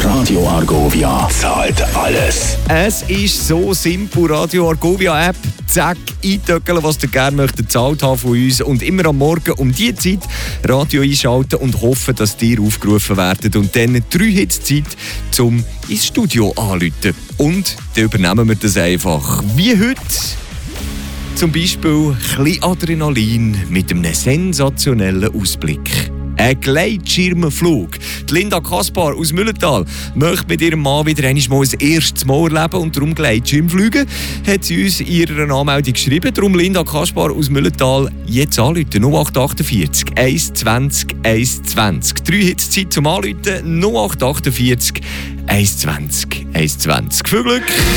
Radio Argovia zahlt alles. Es ist so simpel. Radio Argovia App, zack, eintöckeln, was ihr gerne möchtet gezahlt haben von uns. Und immer am Morgen um diese Zeit Radio einschalten und hoffen, dass ihr aufgerufen werdet. Und dann 3 Hits Zeit, zum ins Studio anzurufen. Und dann übernehmen wir das einfach. Wie heute. Zum Beispiel ein bisschen Adrenalin mit einem sensationellen Ausblick. Ein Gleitschirmflug. Die Linda Kaspar aus Mühlenthal möchte mit ihrem Mann wieder einmal ein erstes Mal erleben und darum Gleitschirmfliegen. Hat sie uns in ihrer Anmeldung geschrieben. Darum Linda Kaspar aus Mühlenthal jetzt anrufen. 0848 120 120. 3 Hits Zeit zum Anrufen. 0848 120 120. Viel Glück!